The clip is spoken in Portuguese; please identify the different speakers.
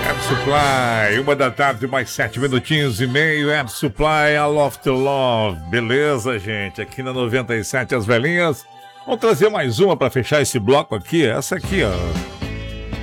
Speaker 1: Air Supply, 1 da tarde, mais 7 minutinhos e meio. Air Supply, I Love to Love. Beleza, gente? Aqui na 97, as velhinhas. Vamos trazer mais uma para fechar esse bloco aqui. Essa aqui, ó.